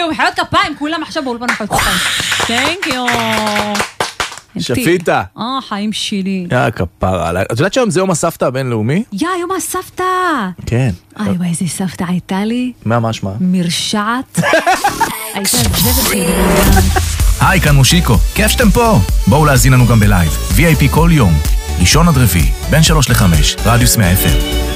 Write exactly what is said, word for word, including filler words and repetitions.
יו, מחיאות כפיים, כולם עכשיו באולפן מחיאות כפיים. Thank you. שפיטה. אה, חיים שלי. יא, כפרה עליי. את יודעת שהיום זה יום הסבתא הבינלאומי? יא, יום הסבתא. כן. איי, וואי, איזה סבתא הייתה לי. מה, מה, שמה? מרשעת. הייתה זבת שלי. היי, כאן מושיקו. כיף שאתם פה. בואו להזין לנו גם בלייב. וי איי פי כל יום. ראשון עד רביעי, בין שלוש לחמש, רדיוס מאה אף אם.